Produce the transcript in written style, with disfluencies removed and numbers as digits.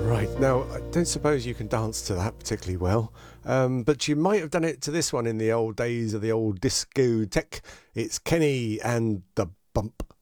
Right, now, I don't suppose you can dance to that particularly well, but you might have done it to this one in the old days of the old discotheque. It's Kenny and the Bump.